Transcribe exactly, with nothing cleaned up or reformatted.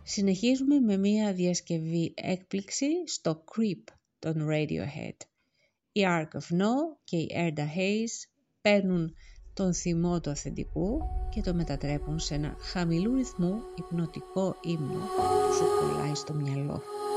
Συνεχίζουμε με μια διασκευή έκπληξη στο Creep των Radiohead. Η Ark of No και η Erda Hayes παίρνουν τον θυμό του αυθεντικού και το μετατρέπουν σε ένα χαμηλού ρυθμού υπνοτικό ύμνο που σου κολλάει στο μυαλό.